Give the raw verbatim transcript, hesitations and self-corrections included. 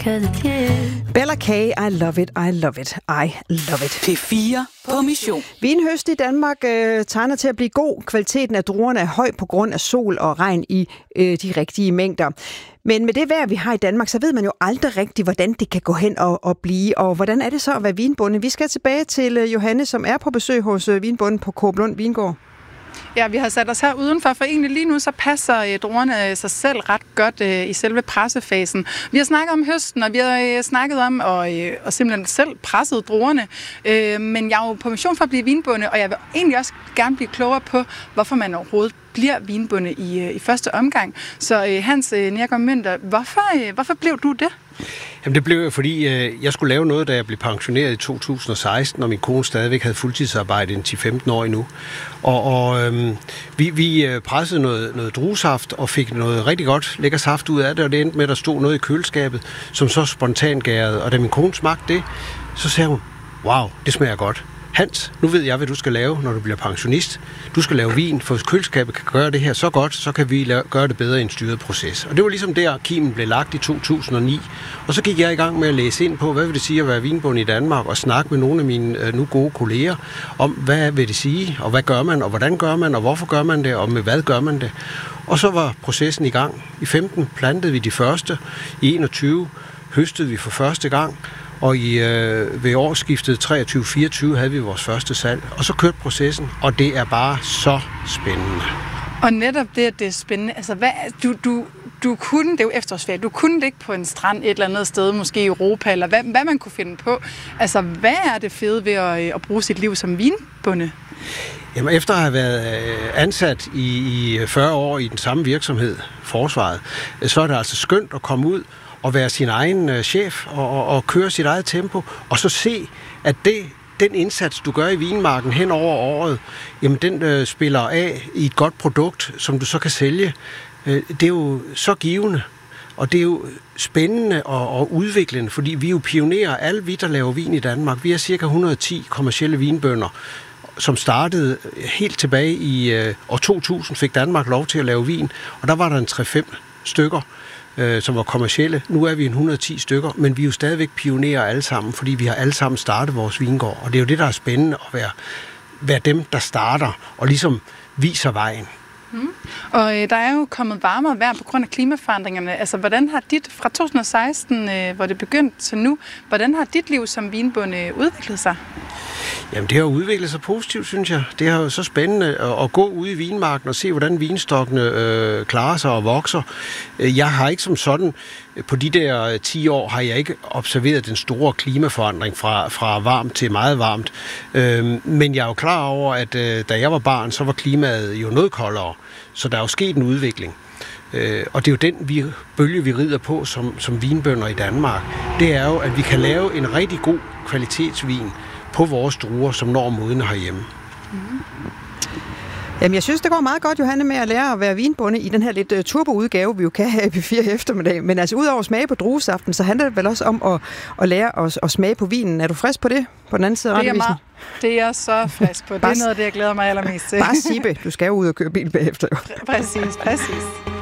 'cause it's you. Bella K, I love it, I love it, I love it. P fire på mission. Vinhøst i Danmark øh, tegner til at blive god. Kvaliteten af druerne er høj på grund af sol og regn i øh, de rigtige mængder. Men med det vejr, vi har i Danmark, så ved man jo aldrig rigtigt, hvordan det kan gå hen og, og blive. Og hvordan er det så at være vinbonde? Vi skal tilbage til øh, Johanne, som er på besøg hos øh, vinbonden på Kåblund Vingård. Ja, vi har sat os her udenfor, for egentlig lige nu så passer øh, druerne sig selv ret godt øh, i selve pressefasen. Vi har snakket om høsten, og vi har øh, snakket om og, øh, og simpelthen selv presset druerne. Øh, men jeg er jo på mission for at blive vinbonde, og jeg vil egentlig også gerne blive klogere på, hvorfor man overhovedet bliver vinbonde i, øh, i første omgang. Så øh, Hans øh, Nergård Mønter, hvorfor, øh, hvorfor blev du det? Jamen det blev jeg, fordi øh, jeg skulle lave noget, da jeg blev pensioneret i to tusind og seksten, og min kone stadigvæk havde fuldtidsarbejde i ti til femten år endnu. Og, og øh, vi, vi pressede noget, noget druesaft og fik noget rigtig godt lækker saft ud af det, og det endte med, at der stod noget i køleskabet, som så spontant gærede. Og da min kone smagte det, så sagde hun, wow, det smager godt. Hans, nu ved jeg, hvad du skal lave, når du bliver pensionist. Du skal lave vin, for hvis køleskabet kan gøre det her så godt, så kan vi lave, gøre det bedre i en styret proces. Og det var ligesom der, kimen blev lagt i to tusind og ni. Og så gik jeg i gang med at læse ind på, hvad vil det sige at være vinbonde i Danmark, og snakke med nogle af mine øh, nu gode kolleger om, hvad vil det sige, og hvad gør man, og hvordan gør man, og hvorfor gør man det, og med hvad gør man det. Og så var processen i gang. I femten plantede vi de første, i enogtyve høstede vi for første gang, og i, øh, ved årsskiftet treogtyve fireogtyve havde vi vores første salg, og så kørte processen, og det er bare så spændende. Og netop det, at det er spændende, altså hvad, du, du, du kunne, det er jo efterårsferie, du kunne det ikke på en strand et eller andet sted, måske i Europa, eller hvad, hvad man kunne finde på. Altså, hvad er det fede ved at, at bruge sit liv som vinbonde? Jamen, efter at have været ansat i, i fyrre år i den samme virksomhed, Forsvaret, så er det altså skønt at komme ud og være sin egen øh, chef og, og, og køre sit eget tempo, og så se, at det, den indsats, du gør i vinmarken hen over året, jamen den øh, spiller af i et godt produkt, som du så kan sælge. Øh, det er jo så givende, og det er jo spændende og, og udviklende, fordi vi er jo pionerer, alle vi, der laver vin i Danmark. Vi er cirka et hundrede og ti kommercielle vinbønder, som startede helt tilbage i øh, år to tusind, fik Danmark lov til at lave vin, og der var der en tre fem stykker, som var kommercielle. Nu er vi en et hundrede og ti stykker, men vi er jo stadigvæk pionerer alle sammen, fordi vi har alle sammen startet vores vingård. Og det er jo det, der er spændende at være, være dem, der starter og ligesom viser vejen. Mm. Og øh, der er jo kommet varmere vejr på grund af klimaforandringerne. Altså, hvordan har dit, fra to tusind og seksten, øh, hvor det begyndte til nu, hvordan har dit liv som vinbonde udviklet sig? Jamen, det har udviklet sig positivt, synes jeg. Det er jo så spændende at, at gå ud i vinmarken og se, hvordan vinstokkene øh, klarer sig og vokser. Jeg har ikke som sådan, på de der ti år, har jeg ikke observeret den store klimaforandring fra, fra varmt til meget varmt. Øh, men jeg er jo klar over, at øh, da jeg var barn, så var klimaet jo noget koldere. Så der er jo sket en udvikling. Øh, og det er jo den vi, bølge, vi rider på som, som vinbønder i Danmark. Det er jo, at vi kan lave en rigtig god kvalitetsvin på vores druer, som når moden herhjemme. Mm-hmm. Jamen, jeg synes, det går meget godt, Johanne, med at lære at være vinbonde i den her lidt uh, turbo-udgave, vi jo kan have i P fire eftermiddag. Men altså, udover at smage på druesaften, så handler det vel også om at, at lære at, at smage på vinen. Er du frisk på det? På den anden side af randevisen? Det er jeg så frisk på. Det er noget af det, jeg glæder mig allermest til. Bare Sibbe. Du skal jo ud og køre bil bagefter. Præcis, præcis.